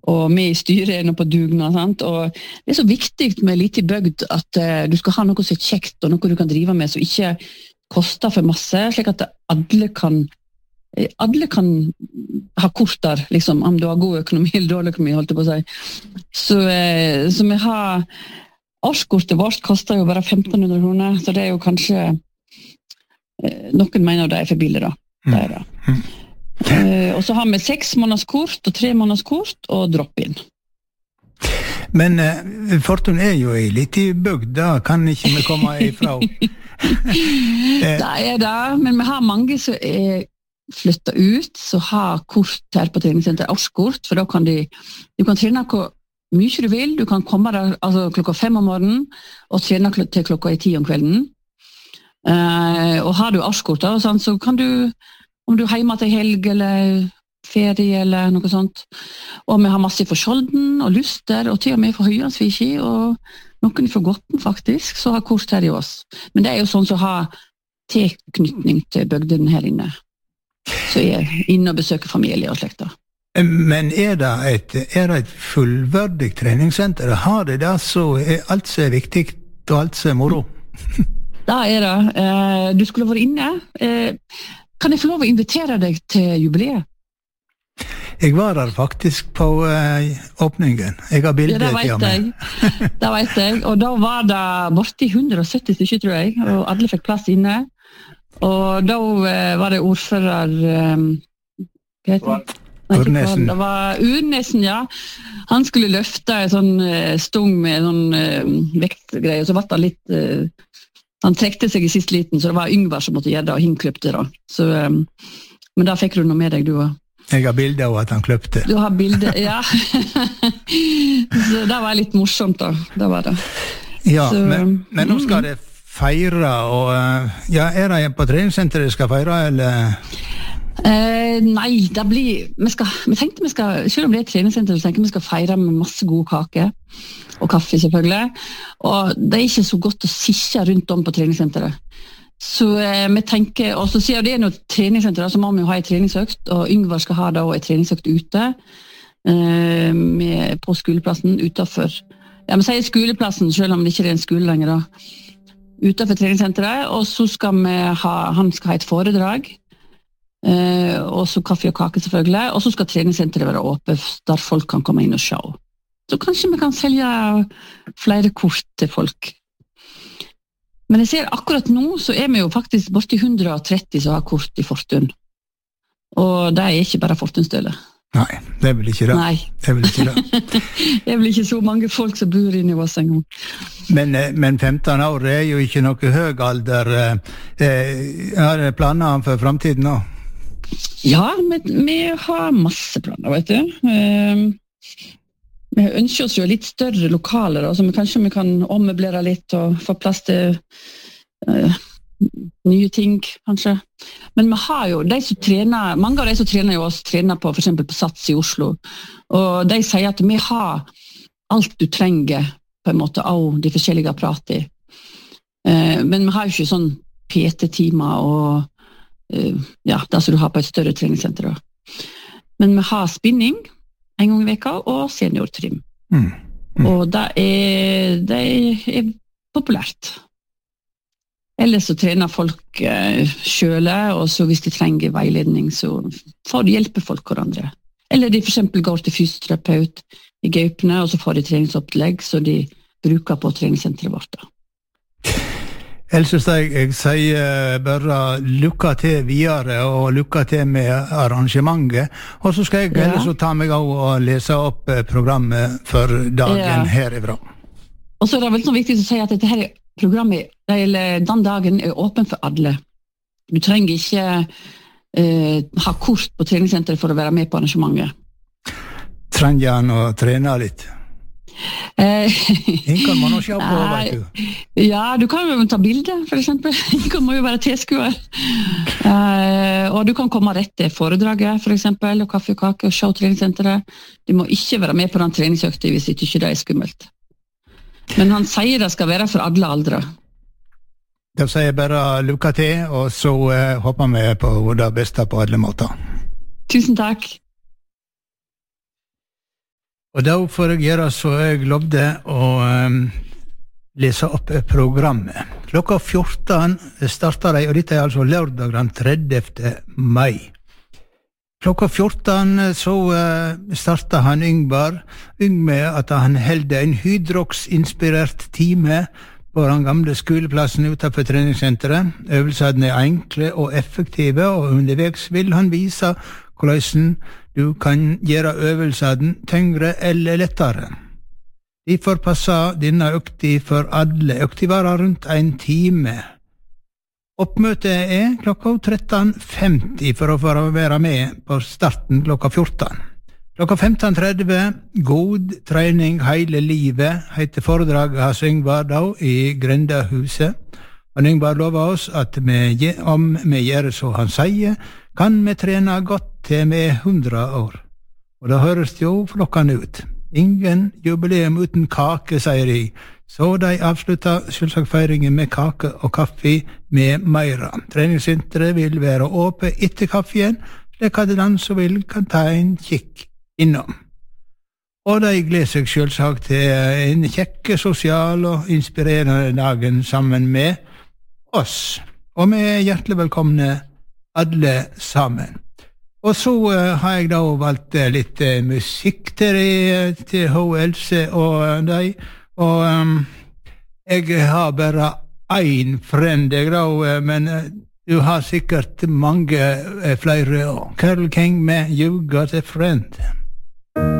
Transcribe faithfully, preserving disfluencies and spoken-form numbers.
og med i styret er nå på dugnad, sant? Og det er så viktig med lite bygd at uh, du skal ha noe som er kjekt, og noe du kan drive med, som ikke koster for masse, slik at alle kan, alle kan ha kort der, liksom, om du har god økonomi eller dårlig økonomi, holdt jeg på å si. Så, uh, så vi har, årskortet vårt koster jo bare femten hundre kroner, så det er jo kanskje, uh, noen mener det er for billig da. Det er det. Mm. Uh, og så har vi seks måneders kort og tre måneders kort og drop-in. Men uh, Fortun er jo i litt i bygd, da kan ikke vi komme ifra. Det er det, men vi har mange som er flyttet ut, som har kort her på treningssenter, årskort, for da kan de, du kan trene hvor mye du vil, du kan komme der altså, klokka fem om morgenen, og trene til klokka ti om kvelden. Uh, og har du årskort, da, sånn, så kan du om du er hjemme til helg eller ferie eller noe sånt. Og vi har masse for Skjolden og Luster, og til og med for Høylandsviki, og noen for Gotten faktisk, så har kort her i oss. Men det er jo sånn som har tilknytning til bygden her inne. Så jeg er inne og besøker familie og slekter. Men er det et, er det et fullverdig treningssenter? Har det det så er alt som er viktig og alt som er moro? Da er det. Du skulle vært inne. Kan jeg få lov å invitere deg til jubileet? Jeg var der faktisk på uh, åpningen. Jeg har bildet til ja, meg. Det vet jeg. Og da var det borti hundre og sytti stykker, tror jeg, og alle fikk plass inne. Og da uh, var det ordfører um, hva heter det? Urnesen. Det var Urnesen, ja. Han skulle løfte en sånn uh, stung med sånn uh, vektgreie, og så var det litt... Uh, Han trekte seg i sist liten, så det var Yngvar som måtte gjøre det, og han kløpte da. Så, um, men da fikk du noe med deg, du også. Jeg har bilder av at han kløpte. Du har bilder, ja. Så det var litt morsomt da, det var det. Ja, så, men, men nå skal det feire, og ja, er det på treningssenteret det skal feire, eller? Eh, nei, det blir, vi, skal, vi tenkte vi skal, selv om det er et treningssenter, så tenker vi skal feire med masse gode kaker. Og kaffe selvfølgelig, og det er ikke så godt å sitte rundt om på treningssenteret. Så eh, vi tenker, og så sier det er noe treningssenter, så må vi jo ha en treningsøkt, og Yngvar skal ha da en treningsøkt ute, eh, med, på skoleplassen, utenfor, ja, vi sier skoleplassen, selv om det ikke er en skole lenger da, utenfor treningssenteret, og så skal vi ha, han skal ha et foredrag, eh, og så kaffe og kake selvfølgelig, og så skal treningssenteret være åpent, der folk kan komme inn og se. Så kanskje vi kan selge flere kort til folk. Men jeg ser akkurat nå, så er vi jo faktisk borti hundre og tretti som har kort i Fortun. Og det er ikke bare Fortunstølet. Nei, det er vel ikke det. Nei. Det er vel ikke det. Det er vel ikke så mange folk som bor inne i oss en gang. Men, men femten år er jo ikke noe høy alder. Har dere planer for fremtiden nå? Ja, vi, vi har masse planer, vet du. Vi ønsker oss jo litt større lokaler, så vi, kanskje vi kan ommøblere litt og få plass til uh, nye ting, kanskje. Men vi har jo, de som trener, mange av de som trener jo oss, trener på, for eksempel på Sats i Oslo, og de sier at vi har alt du trenger, på en måte, av de forskjellige apparatene. Uh, men vi har jo ikke sånn P T-timer og uh, ja, det som du har på et større treningssenter. Men vi har spinning, en gang i veka, og seniortrim. Mm. Mm. Og det er, det er populært. Ellers så trener folk eh, selv, og så hvis de trenger veiledning, så får de hjelpe folk hverandre. Eller de for eksempel går til fysioterapeut i Gaupene, og så får de treningsopplegg, så de bruker på treningssenteret vårt. Da. Ellers jeg, jeg sier bare lykke til videre og lykke til med arrangementet, og så skal jeg ja. ellers ta meg av og lese opp programmet for dagen ja. herifra. Og så er det vel så viktig å si at dette her programmet, eller den dagen er åpen for alle. Du trenger ikke eh, ha kort på treningssenteret for å være med på arrangementet. Trenger han å trene litt? En kan man også se på, vet du. Ja, du kan jo ta bilder, for eksempel. En kan må jo være tilskuer. Uh, og du kan komme rett til foredraget, for eksempel, og kaffe og kake, og se treningssenteret. Du må ikke være med på den treningsøkta hvis ikke det er skummelt. Men han sier det skal være for alle aldre. Da sier jeg bare lykke til, og så uh, håper vi på det beste på alle måter. Tusen takk. Og da får jeg gjøre så jeg lovde å um, lese opp programmet. Klokka fjorten starter de, og dette er altså lørdag den tredjevte mai. Klokka fjorten så uh, starter han Yngvar, Yng med at han held en hydrox-inspirert time på den gamle skoleplassen utenfor treningssenteret. Øvelsene er enkle og effektive, og underveis vil han vise hvordan du kan gjøre øvelsene tyngre eller lettere. De får passe denne økta for alle. Økta varer rundt en time. Oppmøtet er klokka tretten femti for å få være med på starten klokka fjorten. Klokka femten tretti, god trening hele livet, heter foredraget hans Yngvar da i Grendahuset. Og Yngvar lover oss at vi, om vi gjør så han sier, kan vi trene godt til vi er hundre år. Og da høres det jo flokkende ut. Ingen jubileum uten kake, sier de. Så de avslutta selvsagt feiringen med kake og kaffe med meira. Treningssenteret vil være åpent etter kaffen, slik at den som vil kan ta en kikk innom. Og de gleder seg selvsagt til en kjekke, sosial og inspirerende dagen sammen med oss. Og vi er hjertelig velkomne alle sammen. Og så uh, har jeg da valgt uh, litt uh, musikk til, de, til H. Else og uh, de, og um, jeg har bare ein friend, jeg da, uh, men uh, du har sikkert mange uh, flere. Carole King med You Got a Friend.